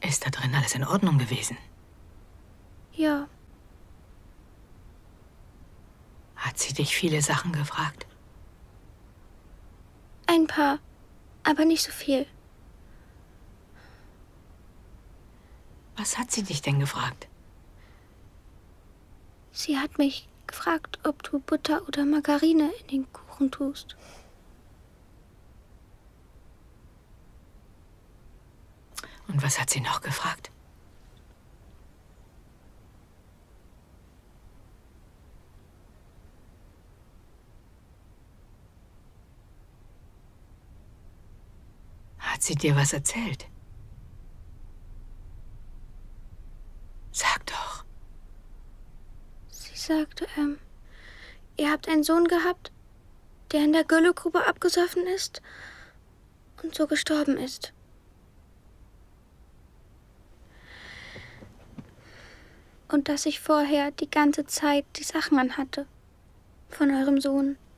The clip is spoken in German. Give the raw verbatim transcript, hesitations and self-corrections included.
Ist da drin alles in Ordnung gewesen? Ja. Hat sie dich viele Sachen gefragt? Ein paar, aber nicht so viel. Was hat sie dich denn gefragt? Sie hat mich gefragt, ob du Butter oder Margarine in den Kuchen tust. Und was hat sie noch gefragt? Hat sie dir was erzählt? Sag doch. Sie sagte, ähm, ihr habt einen Sohn gehabt, der in der Güllegrube abgesoffen ist und so gestorben ist. Und dass ich vorher die ganze Zeit die Sachen anhatte von eurem Sohn.